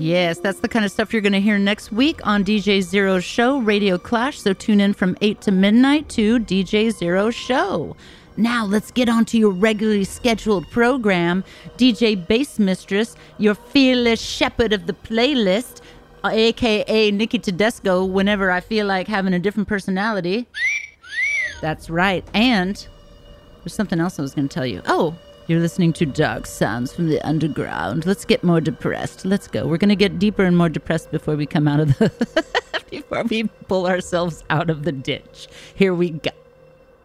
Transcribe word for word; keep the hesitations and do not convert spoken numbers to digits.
Yes, that's the kind of stuff you're going to hear next week on D J Zero's show, Radio Clash. So tune in from eight to midnight to D J Zero's show. Now let's get on to your regularly scheduled program. D J Bass Mistress, your fearless shepherd of the playlist, a k a. Nikki Tedesco, whenever I feel like having a different personality. That's right. And there's something else I was going to tell you. Oh, you're listening to Dark Sounds from the Underground. Let's get more depressed. Let's go. We're going to get deeper and more depressed before we come out of the... before we pull ourselves out of the ditch. Here we go.